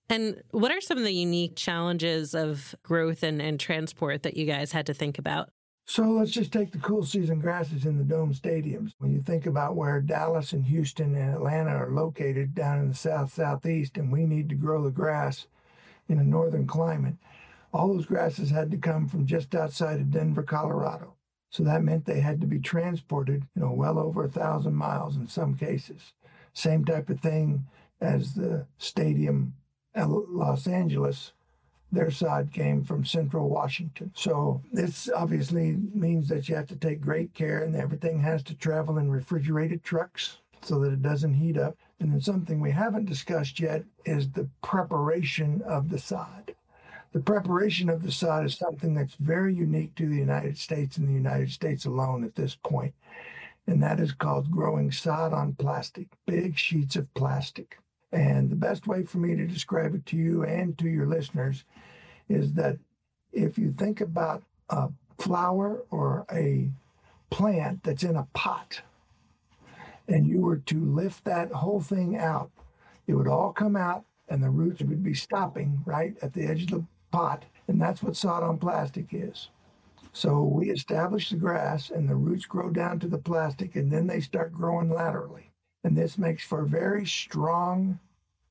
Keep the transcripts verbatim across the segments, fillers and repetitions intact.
And what are some of the unique challenges of growth and, and transport that you guys had to think about? So let's just take the cool season grasses in the dome stadiums. When you think about where Dallas and Houston and Atlanta are located down in the south southeast, and we need to grow the grass in a northern climate, all those grasses had to come from just outside of Denver, Colorado. So that meant they had to be transported, you know, well over a thousand miles in some cases. Same type of thing as the stadium at Los Angeles. Their sod came from central Washington. So this obviously means that you have to take great care, and everything has to travel in refrigerated trucks so that it doesn't heat up. And then something we haven't discussed yet is the preparation of the sod. The preparation of the sod is something that's very unique to the United States and the United States alone at this point. And that is called growing sod on plastic, big sheets of plastic. And the best way for me to describe it to you and to your listeners is that if you think about a flower or a plant that's in a pot, and you were to lift that whole thing out, it would all come out and the roots would be stopping right at the edge of the pot. And that's what sod on plastic is. So we establish the grass and the roots grow down to the plastic, and then they start growing laterally. And this makes for very strong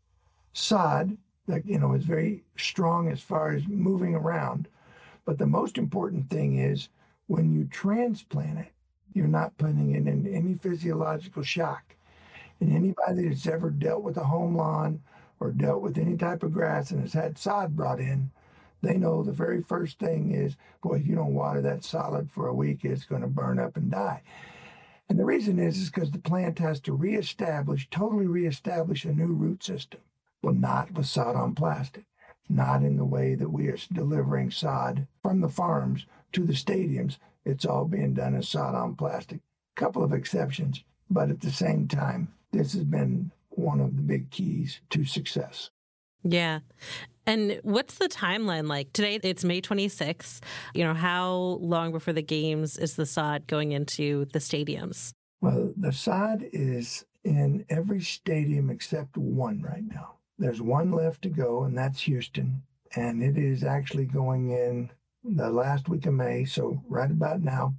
sod that, you know, is very strong as far as moving around. But the most important thing is when you transplant it, you're not putting it in any physiological shock. And anybody that's ever dealt with a home lawn or dealt with any type of grass and has had sod brought in, they know the very first thing is, boy, if you don't water that solid for a week, it's going to burn up and die. And the reason is, is because the plant has to reestablish, totally reestablish a new root system. Well, not with sod on plastic, not in the way that we are delivering sod from the farms to the stadiums. It's all being done as sod on plastic. A couple of exceptions, but at the same time, this has been one of the big keys to success. Yeah. And what's the timeline like? Today, it's May twenty-sixth. You know, how long before the games is the sod going into the stadiums? Well, the sod is in every stadium except one right now. There's one left to go, and that's Houston. And it is actually going in the last week of May, so right about now.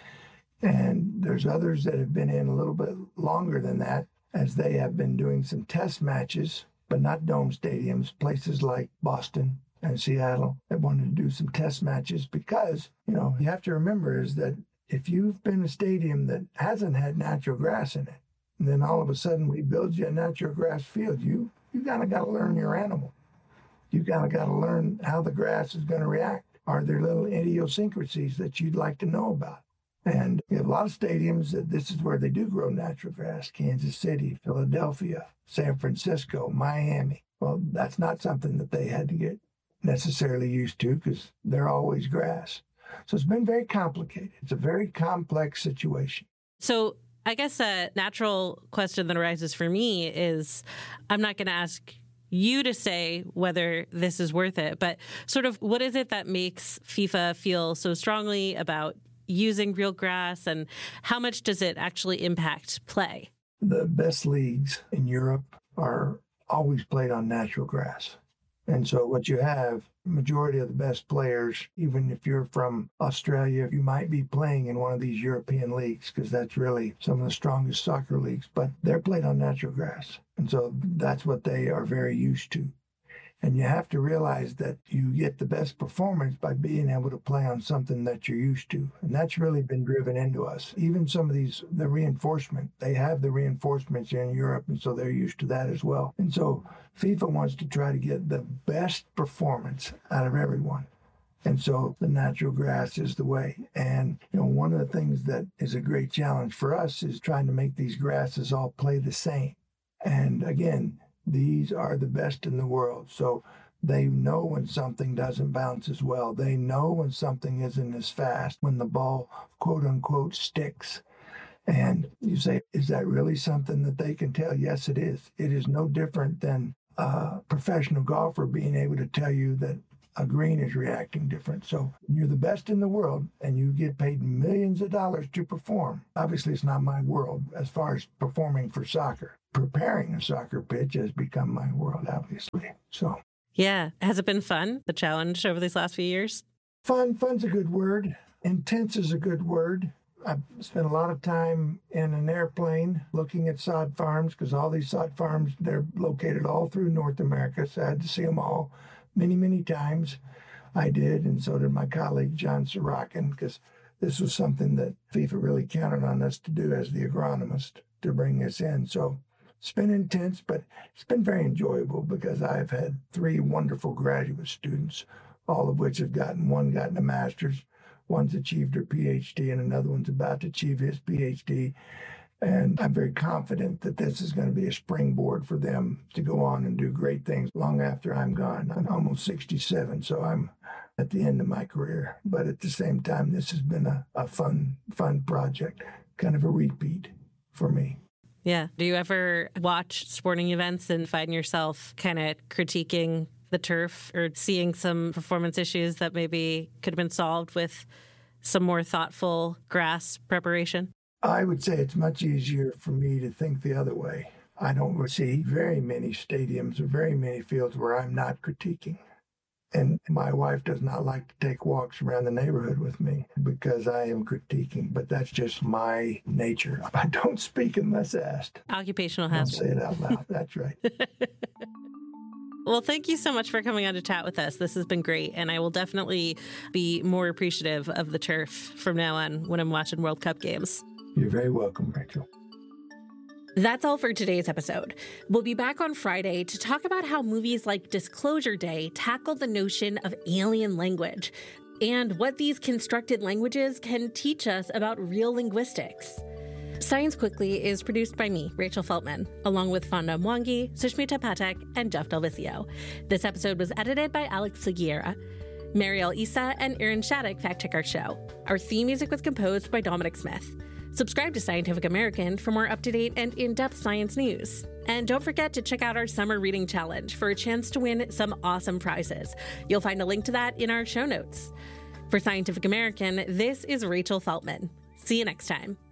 And there's others that have been in a little bit longer than that, as they have been doing some test matches, but not dome stadiums, places like Boston and Seattle that wanted to do some test matches because, you know, you have to remember is that if you've been a stadium that hasn't had natural grass in it, and then all of a sudden we build you a natural grass field, you you kind of got to learn your animal. You kind of got to learn how the grass is going to react. Are there little idiosyncrasies that you'd like to know about? And we have a lot of stadiums that this is where they do grow natural grass. Kansas City, Philadelphia, San Francisco, Miami. Well, that's not something that they had to get necessarily used to because they're always grass. So it's been very complicated. It's a very complex situation. So I guess a natural question that arises for me is, I'm not going to ask you to say whether this is worth it, but sort of what is it that makes FIFA feel so strongly about using real grass, and how much does it actually impact play? The best leagues in Europe are always played on natural grass. And so what you have, majority of the best players, even if you're from Australia, you might be playing in one of these European leagues because that's really some of the strongest soccer leagues, but they're played on natural grass. And so that's what they are very used to. And you have to realize that you get the best performance by being able to play on something that you're used to. And that's really been driven into us. Even some of these, the reinforcement, they have the reinforcements in Europe, and so they're used to that as well. And so FIFA wants to try to get the best performance out of everyone. And so the natural grass is the way. And, you know, one of the things that is a great challenge for us is trying to make these grasses all play the same. And again, these are the best in the world. So they know when something doesn't bounce as well. They know when something isn't as fast, when the ball, quote unquote, sticks. And you say, is that really something that they can tell? Yes, it is. It is no different than a professional golfer being able to tell you that a green is reacting different. So you're the best in the world and you get paid millions of dollars to perform. Obviously, it's not my world as far as performing for soccer. Preparing a soccer pitch has become my world, obviously. So Yeah. Has it been fun, the challenge over these last few years? Fun, fun's a good word. Intense is a good word. I've spent a lot of time in an airplane looking at sod farms because all these sod farms, they're located all through North America. So I had to see them all many, many times. I did, and so did my colleague, John Sorokin, because this was something that FIFA really counted on us to do as the agronomist to bring this in. So it's been intense, but it's been very enjoyable because I've had three wonderful graduate students, all of which have gotten, one gotten a master's, one's achieved her P H D, and another one's about to achieve his P H D. And I'm very confident that this is going to be a springboard for them to go on and do great things long after I'm gone. I'm almost sixty-seven, so I'm at the end of my career. But at the same time, this has been a, a fun, fun project, kind of a repeat for me. Yeah. Do you ever watch sporting events and find yourself kind of critiquing the turf or seeing some performance issues that maybe could have been solved with some more thoughtful grass preparation? I would say it's much easier for me to think the other way. I don't see very many stadiums or very many fields where I'm not critiquing. And my wife does not like to take walks around the neighborhood with me because I am critiquing, but that's just my nature. I don't speak unless asked. Occupational Don't hazard. say it out loud. That's right. Well, thank you so much for coming on to chat with us. This has been great, and I will definitely be more appreciative of the turf from now on when I'm watching World Cup games. You're very welcome, Rachel. That's all for today's episode. We'll be back on Friday to talk about how movies like Disclosure Day tackle the notion of alien language and what these constructed languages can teach us about real linguistics. Science Quickly is produced by me, Rachel Feltman, along with Fonda Mwangi, Sushmita Patek, and Jeff Delvicio. This episode was edited by Alex Seguiera. Mariel Issa and Aaron Shattuck fact-check our show. Our theme music was composed by Dominic Smith. Subscribe to Scientific American for more up-to-date and in-depth science news. And don't forget to check out our Summer Reading Challenge for a chance to win some awesome prizes. You'll find a link to that in our show notes. For Scientific American, this is Rachel Feltman. See you next time.